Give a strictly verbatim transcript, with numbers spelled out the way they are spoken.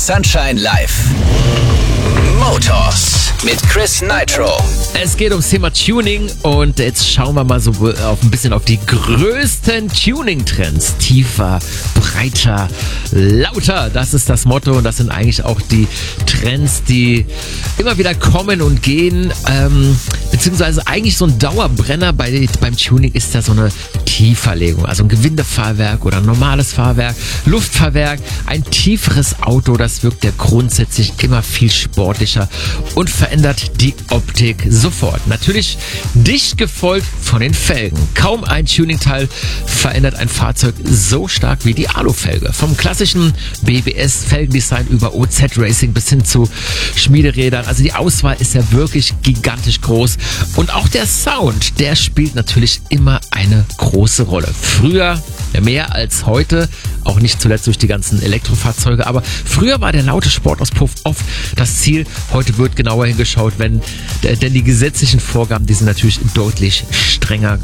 Sunshine Live. Motors mit Chris Nitro. Es geht ums Thema Tuning und jetzt schauen wir mal so auf ein bisschen auf die größten Tuning-Trends. Tiefer, breiter, lauter, das ist das Motto und das sind eigentlich auch die Trends, die immer wieder kommen und gehen. Ähm, beziehungsweise eigentlich so ein Dauerbrenner bei, beim Tuning ist da so eine Tieferlegung, also ein Gewindefahrwerk oder ein normales Fahrwerk, Luftfahrwerk, ein tieferes Auto, das wirkt ja grundsätzlich immer viel sportlicher und verändert die Optik sofort. Natürlich dicht gefolgt von den Felgen. Kaum ein Tuningteil verändert ein Fahrzeug so stark wie die Alufelge. Vom klassischen B B S-Felgendesign über O Z-Racing bis hin zu Schmiederädern. Also die Auswahl ist ja wirklich gigantisch groß. Und auch der Sound, der spielt natürlich immer eine große Rolle. Früher mehr als heute, auch nicht zuletzt durch die ganzen Elektrofahrzeuge, aber früher war der laute Sportauspuff oft das Ziel. Heute wird genauer hingeschaut, wenn, denn die gesetzlichen Vorgaben, die sind natürlich deutlich strenger